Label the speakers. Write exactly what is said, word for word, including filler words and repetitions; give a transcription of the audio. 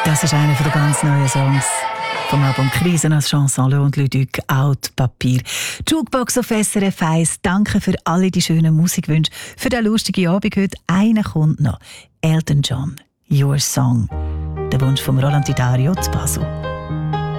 Speaker 1: Das ist einer der ganz neuen Songs vom Album «Krisen als Chanson» und Luduc «Out Papier». Jukebox auf S R F eins. Danke für alle die schönen Musikwünsche. Für den lustigen Abend heute. Einer kommt noch. Elton John, «Your Song». Der Wunsch von Roland Didario zu Basel.